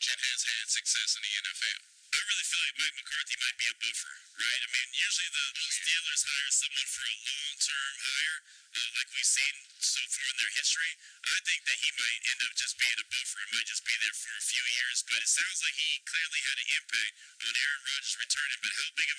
and has had success in the NFL. I really feel like Mike McCarthy might be a buffer, right? I mean, usually the Steelers hire someone for a long-term hire, like we've seen so far in their history. I think that he might end up just being a buffer and might just be there for a few years. But it sounds like he clearly had an impact on Aaron Rodgers returning. But how big of